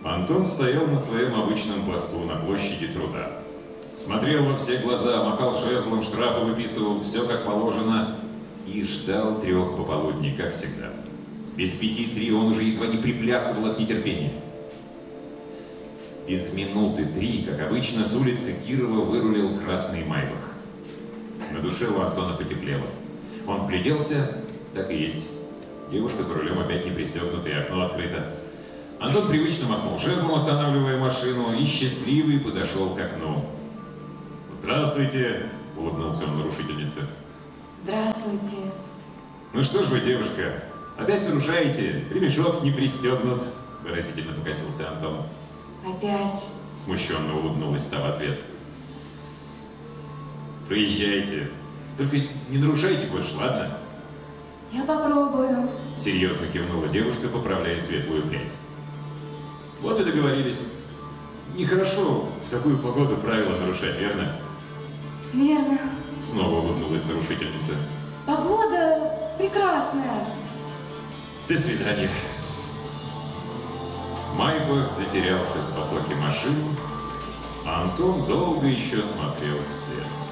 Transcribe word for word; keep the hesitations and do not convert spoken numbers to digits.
Антон стоял на своем обычном посту на площади Труда. Смотрел во все глаза, махал жезлом, штрафы выписывал, все как положено, и ждал трех пополудни, как всегда. Без пяти три он уже едва не приплясывал от нетерпения. Без минуты три, как обычно, с улицы Кирова вырулил красный майбах. На душе у Антона потеплело. Он вгляделся, так и есть. Девушка за рулем опять не пристегнута, и окно открыто. Антон привычно махнул жезлом, останавливая машину, и счастливый подошел к окну. «Здравствуйте!» — улыбнулся он нарушительнице. «Здравствуйте!» «Ну что ж вы, девушка, опять нарушаете? Ремешок не пристегнут!» — выразительно покосился Антон. «Опять?» — смущенно улыбнулась та в ответ. «Проезжайте. Только не нарушайте больше, ладно?» «Я попробую», — серьезно кивнула девушка, поправляя светлую прядь. «Вот и договорились. Нехорошо в такую погоду правила нарушать, верно?» «Верно». Снова улыбнулась нарушительница. «Погода прекрасная». «До свидания». Майбах затерялся в потоке машин, а Антон долго еще смотрел вслед.